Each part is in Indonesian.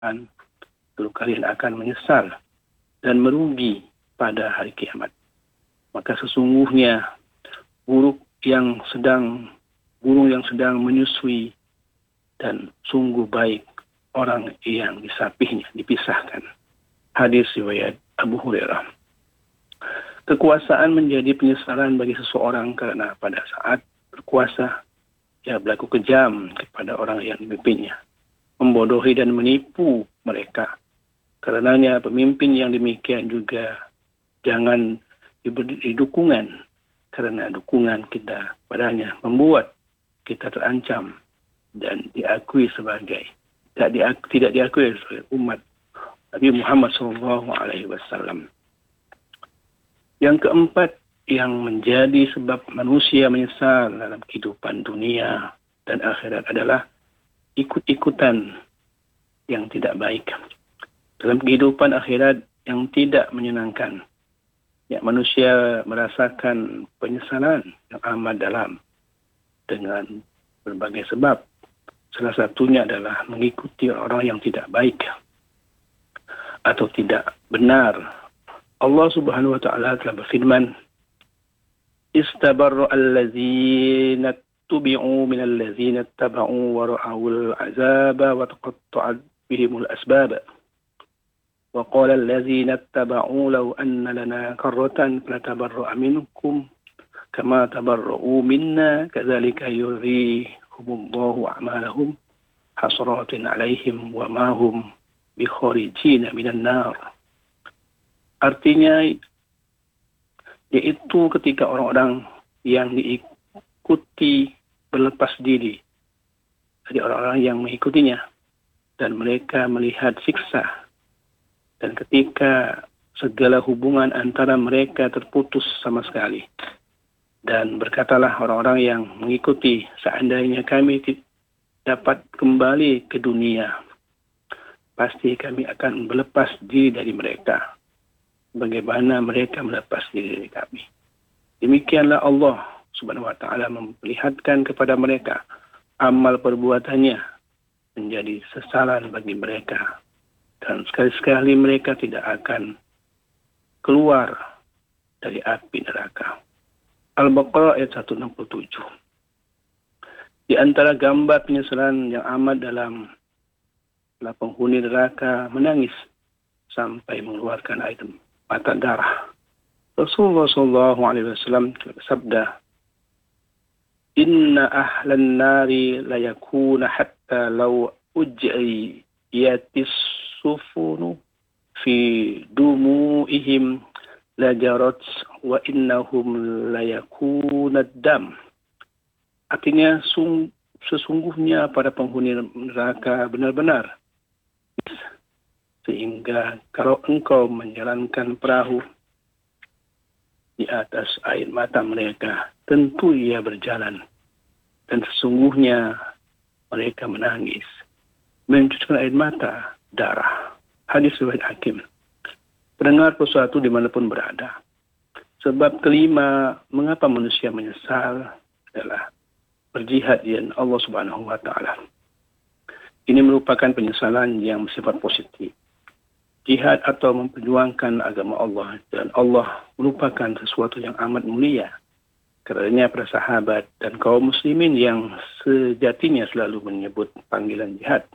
lalu kalian akan menyesal dan merugi pada hari kiamat. Maka sesungguhnya burung yang sedang menyusui, dan sungguh baik orang yang disapihnya, dipisahkan. Hadis riwayat Abu Hurairah. Kekuasaan menjadi penyesalan bagi seseorang karena pada saat berkuasa ia berlaku kejam kepada orang yang dipimpinnya, membodohi dan menipu mereka. Karenanya pemimpin yang demikian juga jangan diberi dukungan, karena dukungan kita padanya membuat kita terancam dan diakui sebagai tidak diakui sebagai umat Nabi Muhammad SAW. Yang keempat yang menjadi sebab manusia menyesal dalam kehidupan dunia dan akhirat adalah ikut-ikutan yang tidak baik. Dalam kehidupan akhirat yang tidak menyenangkan, ya, manusia merasakan penyesalan yang amat dalam dengan berbagai sebab. Salah satunya adalah mengikuti orang yang tidak baik atau tidak benar. Allah Subhanahu wa taala telah berfirman, "Istabarra allazina tubi'u min allazina ittaba'u wa ra'awul 'azaba wa taqatta'at bihimul asbab." وقال الذين اتبعوا لو أن لنا كرة فنتبرأ منكم كما تبرؤوا منا كذلك يريهم الله أعمالهم حسرات عليهم وما هم بخارجين من النار. Artinya yaitu ketika orang-orang yang diikuti berlepas diri dari orang-orang yang mengikutinya dan mereka melihat siksa. Dan ketika segala hubungan antara mereka terputus sama sekali. Dan berkatalah orang-orang yang mengikuti, seandainya kami dapat kembali ke dunia, pasti kami akan berlepas diri dari mereka. Bagaimana mereka melepas diri dari kami. Demikianlah Allah Subhanahu wa ta'ala memperlihatkan kepada mereka amal perbuatannya menjadi sesalan bagi mereka. Dan sekali-sekali mereka tidak akan keluar dari api neraka. Al-Baqarah ayat 167. Di antara gambar penyesalan yang amat dalam adalah penghuni neraka menangis sampai mengeluarkan air mata darah. Rasulullah SAW bersabda, "Inna ahlan nari la yakuna hatta law uj'i yatis sufunu fi dumu'ihim lajarat wa innahum layakuna dam." Artinya sesungguhnya para penghuni neraka benar-benar, sehingga kalau engkau menjalankan perahu di atas air mata mereka, tentu ia berjalan, dan sesungguhnya mereka menangis mencucurkan air mata darah. Hadis riwayat Hakim. Pendengar sesuatu dimanapun berada. Sebab kelima, mengapa manusia menyesal adalah berjihad di jalan Allah Subhanahu wa ta'ala. Ini merupakan penyesalan yang bersifat positif. Jihad atau memperjuangkan agama Allah dan Allah merupakan sesuatu yang amat mulia. Kerana para sahabat dan kaum muslimin yang sejatinya selalu menyambut panggilan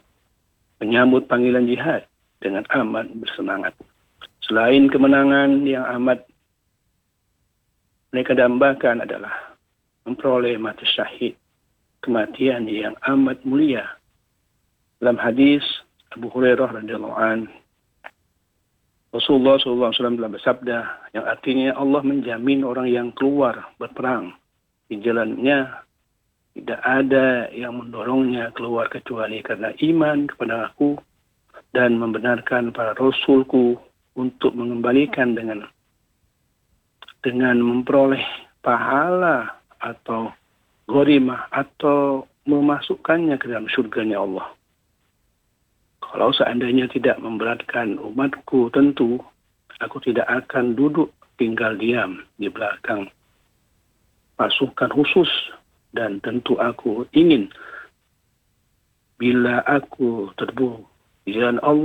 jihad dengan amat bersemangat. Selain kemenangan yang amat mereka dambakan adalah memperoleh mati syahid, kematian yang amat mulia. Dalam hadis Abu Hurairah radhiyallahu anhu, Rasulullah SAW telah bersabda, yang artinya Allah menjamin orang yang keluar berperang di jalannya, tidak ada yang mendorongnya keluar kecuali karena iman kepada aku dan membenarkan para rasulku, untuk mengembalikan dengan memperoleh pahala atau gharimah atau memasukkannya ke dalam surganya Allah. Kalau seandainya tidak memberatkan umatku, tentu aku tidak akan duduk tinggal diam di belakang pasukan khusus. Dan tentu aku ingin bila aku di jalan Allah